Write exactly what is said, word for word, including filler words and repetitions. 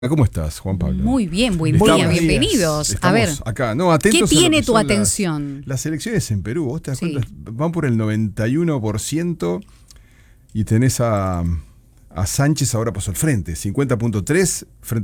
¿Cómo estás, Juan Pablo? Muy bien, buen Estamos- día, bienvenidos. A ver, acá. No, atentos ¿qué a lo tiene que tu son las- atención? Las, elecciones en Perú, vos te das Sí. cuenta, van por el noventa y uno por ciento y tenés a, a Sánchez ahora pasó al frente, cincuenta punto tres frente